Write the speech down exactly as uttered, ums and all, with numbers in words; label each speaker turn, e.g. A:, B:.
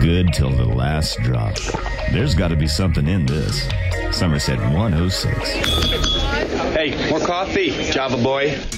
A: good till the last drop. There's got to be something in this. Somerset one oh six.
B: Hey, more coffee, Java boy.